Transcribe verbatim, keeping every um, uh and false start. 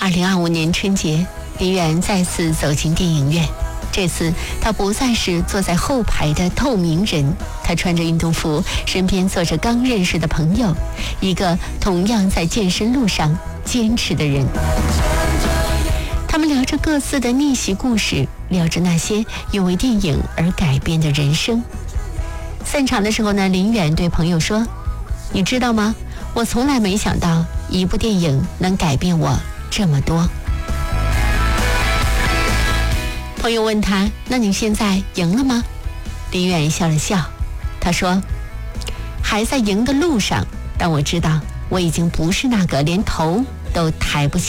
二零二五年春节，林远再次走进电影院。这次他不再是坐在后排的透明人，他穿着运动服，身边坐着刚认识的朋友，一个同样在健身路上坚持的人。他们聊着各自的逆袭故事，聊着那些因为电影而改变的人生。散场的时候呢，林远对朋友说：“你知道吗？我从来没想到一部电影能改变我这么多。”朋友问他：“那你现在赢了吗？”林远笑了笑，他说：“还在赢的路上，但我知道我已经不是那个连头都抬不起